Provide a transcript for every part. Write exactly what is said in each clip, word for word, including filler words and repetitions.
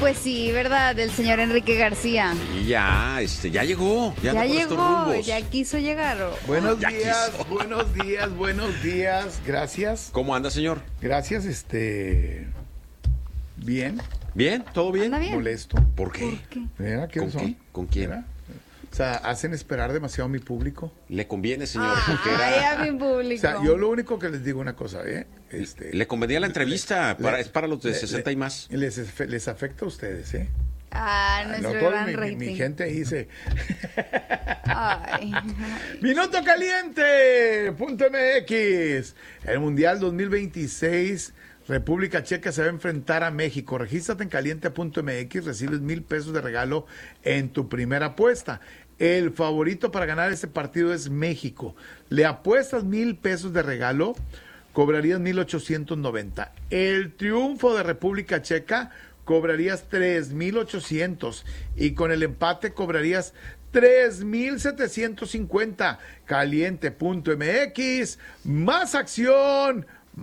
Pues sí, ¿verdad? Del señor Enrique García. Y ya, este, ya llegó. Ya, Ya anda por llegó, estos rumbos. ya quiso llegar. ¿O? Buenos Ya días, quiso. buenos días, buenos días. Gracias. ¿Cómo anda, señor? Gracias, este... Bien. ¿Bien? ¿Todo bien? Anda bien. Molesto. ¿Por qué? ¿Por qué? Mira, ¿qué ¿Con son? qué? ¿Con quién? Mira. O sea, hacen esperar demasiado a mi público. Le conviene, señor, porque Ay, era... a mi público. O sea, yo lo único que les digo una cosa, ¿eh? Este, Le convenía la entrevista, le- para, le- es para los de le- sesenta le- y más. Les, efe- les afecta a ustedes, ¿eh? Ah, No, nuestro todo gran mi, mi- rating. mi gente dice... Ay. Minuto Caliente, punto M X. El Mundial dos mil veintiséis, República Checa se va a enfrentar a México. Regístrate en caliente punto M X, recibes mil pesos de regalo en tu primera apuesta. El favorito para ganar este partido es México. Le apuestas mil pesos de regalo, cobrarías mil ochocientos noventa. El triunfo de República Checa, cobrarías tres mil ochocientos. Y con el empate cobrarías tres mil setecientos cincuenta. Caliente punto M X, más acción,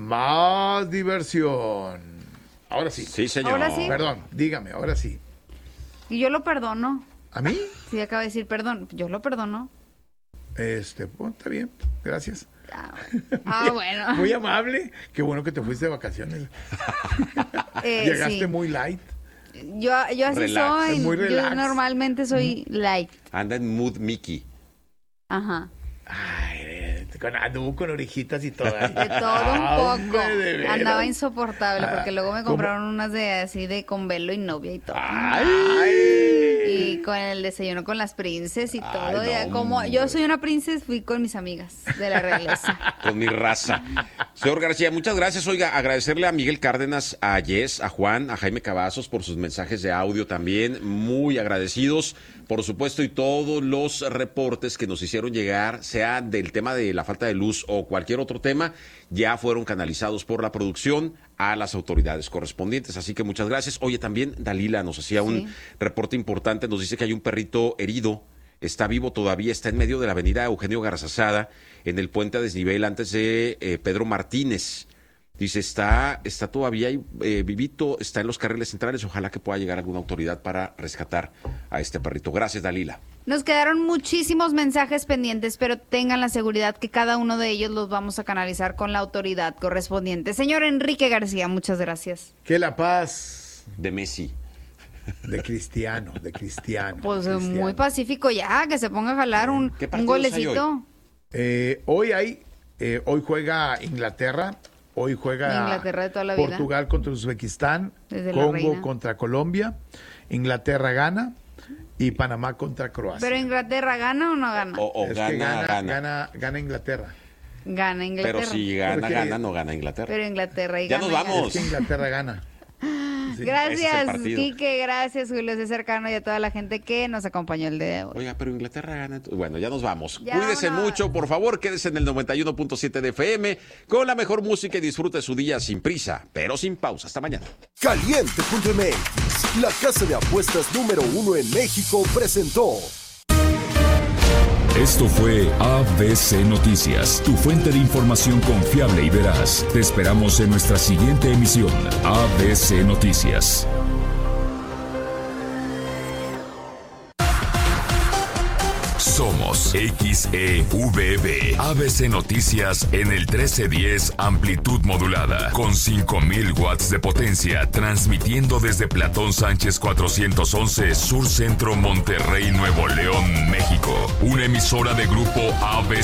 más diversión. Ahora sí. Sí, señor. Ahora sí. Perdón, dígame, ahora sí. Y yo lo perdono. ¿A mí? Sí, acaba de decir perdón. Yo lo perdono. Este, bueno, está bien, gracias. Ah, ah, bueno. Muy amable. Qué bueno que te fuiste de vacaciones. Eh, Llegaste sí. muy light. Yo, yo así Relax. soy. Es muy Yo relax. normalmente soy light. Anda en mood Mickey. Ajá. Ay, eh, con, anduvo con orejitas y todo. ahí. De todo Ah, un poco. hombre, de veras. Andaba insoportable porque Ah, luego me ¿cómo? compraron unas de así de con velo y novia y todo. Ay. Y con el desayuno con las princes y Ay, todo. no, ya como hombre. yo soy una princesa, fui con mis amigas de la realeza. Con mi raza. Señor García, muchas gracias. Oiga, agradecerle a Miguel Cárdenas, a Jess, a Juan, a Jaime Cavazos por sus mensajes de audio también. Muy agradecidos, por supuesto, y todos los reportes que nos hicieron llegar, sea del tema de la falta de luz o cualquier otro tema, ya fueron canalizados por la producción a las autoridades correspondientes. Así que muchas gracias. Oye, también Dalila nos hacía un Sí. reporte importante. Nos dice que hay un perrito herido. Está vivo todavía, está en medio de la avenida Eugenio Garzazada, en el puente a desnivel antes de eh, Pedro Martínez. Dice, está, está todavía ahí, eh, vivito, está en los carriles centrales. Ojalá que pueda llegar alguna autoridad para rescatar a este perrito. Gracias, Dalila. Nos quedaron muchísimos mensajes pendientes, pero tengan la seguridad que cada uno de ellos los vamos a canalizar con la autoridad correspondiente. Señor Enrique García, muchas gracias. Que la paz De Messi. de Cristiano, de Cristiano. Pues Cristiano. muy pacífico ya, que se ponga a jalar un, ¿Qué un partidos hay golecito. Eh, hoy hay, eh, hoy juega Inglaterra, hoy juega Inglaterra de toda la vida. Portugal contra Uzbekistán, Desde la Congo reina. contra Colombia, Inglaterra gana y Panamá contra Croacia. Pero Inglaterra gana o no gana. O, o Es gana, que gana, gana. gana, gana Inglaterra. Gana Inglaterra. Pero si gana, Porque- gana, no gana Inglaterra. Pero Inglaterra y Ya gana. nos vamos. Es que Inglaterra gana. Sí. Ese es Gracias, el partido. Quique, gracias, Julio César Cano y a toda la gente que nos acompañó el día de hoy. Oiga, pero Inglaterra gana. Bueno, ya nos vamos. Ya Cuídese vámonos. mucho, por favor, quédese en el noventa y uno punto siete de F M con la mejor música y disfrute su día sin prisa, pero sin pausa. Hasta mañana. Caliente punto M X, la casa de apuestas número uno en México, presentó. Esto fue A B C Noticias, tu fuente de información confiable y veraz. Te esperamos en nuestra siguiente emisión, A B C Noticias. Somos X E V B, A B C Noticias en el trece diez amplitud modulada, con cinco mil watts de potencia, transmitiendo desde Platón Sánchez cuatrocientos once, Sur Centro, Monterrey, Nuevo León, México. Una emisora de grupo A B C.